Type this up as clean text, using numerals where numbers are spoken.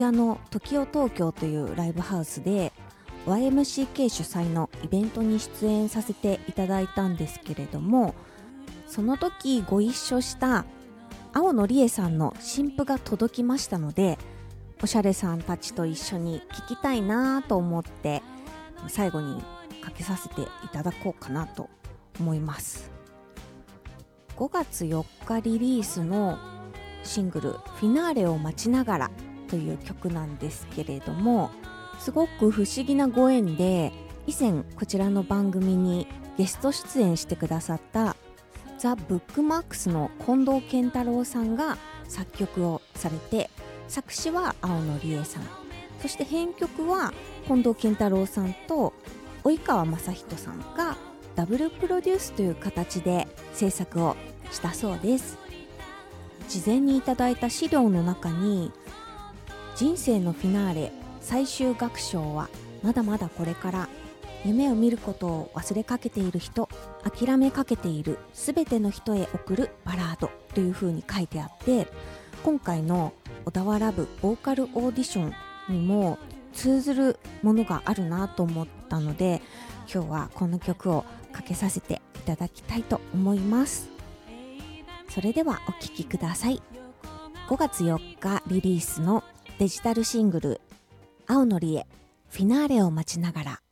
時代東京というライブハウスで YMCK 主催のイベントに出演させていただいたんですけれども、その時ご一緒した青野理恵さんの新譜が届きましたので、おしゃれさんたちと一緒に聴きたいなと思って最後にかけさせていただこうかなと思います。5月4日リリースのシングルフィナーレを待ちながらという曲なんですけれども、すごく不思議なご縁で以前こちらの番組にゲスト出演してくださったザ・ブックマークスの近藤健太郎さんが作曲をされて、作詞は青野理恵さん、そして編曲は近藤健太郎さんと及川雅人さんがダブルプロデュースという形で制作をしたそうです。事前にいただいた資料の中に、人生のフィナーレ最終楽章はまだまだこれから、夢を見ることを忘れかけている人、諦めかけているすべての人へ送るバラードというふうに書いてあって、今回の小田原部ボーカルオーディションにも通ずるものがあるなと思ったので、今日はこの曲をかけさせていただきたいと思います。それではお聴きください。5月4日リリースのデジタルシングル青野理恵フィナーレを待ちながら。